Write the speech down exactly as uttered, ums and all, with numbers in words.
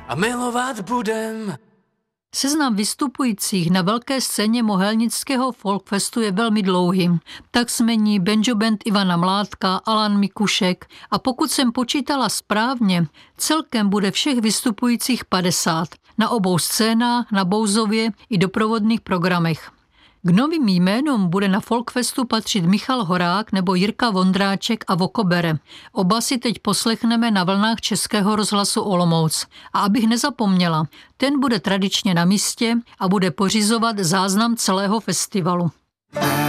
a milovat budem. Seznam vystupujících na velké scéně Mohelnického folkfestu je velmi dlouhý. Tak smení Banjo Band Ivana Mládka, Alan Mikušek a pokud jsem počítala správně, celkem bude všech vystupujících padesát. Na obou scénách, na Bouzově i doprovodných programech. K novým jménům bude na folkfestu patřit Michal Horák nebo Jirka Vondráček a Vokobere. Oba si teď poslechneme na vlnách Českého rozhlasu Olomouc. A abych nezapomněla, ten bude tradičně na místě a bude pořizovat záznam celého festivalu.